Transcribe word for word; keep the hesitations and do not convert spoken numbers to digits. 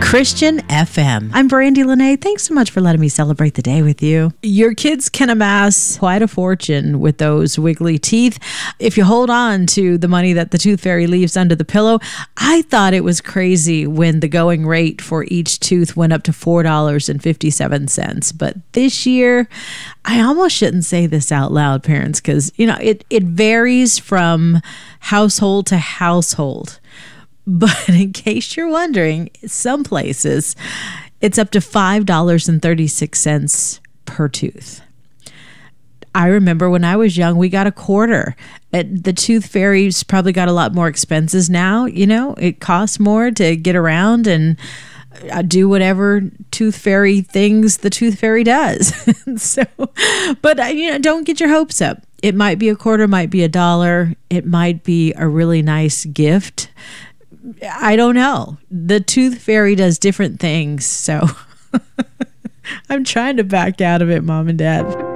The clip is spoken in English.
Christian F M. I'm Brandy Lene. Thanks so much for letting me celebrate the day with you. Your kids can amass quite a fortune with those wiggly teeth if you hold on to the money that the tooth fairy leaves under the pillow. I thought it was crazy when the going rate for each tooth went up to four dollars and fifty-seven cents. But this year, I almost shouldn't say this out loud, parents, because, you know, it, it varies from household to household. But in case you're wondering, some places it's up to five dollars and thirty-six cents per tooth. I remember when I was young, we got a quarter. The tooth fairy's probably got a lot more expenses now. You know, it costs more to get around and do whatever tooth fairy things the tooth fairy does. So, but you know, don't get your hopes up. It might be a quarter, might be a dollar. It might be a really nice gift. I don't know. The tooth fairy does different things. So I'm trying to back out of it, Mom and Dad.